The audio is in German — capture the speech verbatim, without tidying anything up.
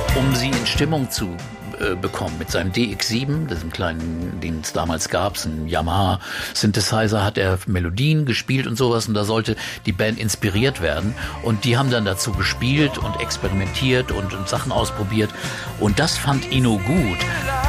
um sie in Stimmung zu äh, bekommen. Mit seinem D X sieben, diesem kleinen, den es damals gab, ein Yamaha-Synthesizer, hat er Melodien gespielt und sowas, und da sollte die Band inspiriert werden. Und die haben dann dazu gespielt und experimentiert und, und Sachen ausprobiert. Und das fand Eno gut.